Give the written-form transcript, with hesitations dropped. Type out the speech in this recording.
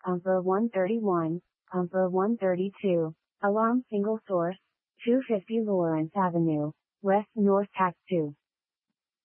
Umper 131, Umper 132. Alarm single source, 250 Lawrence Avenue, West North Tax 2.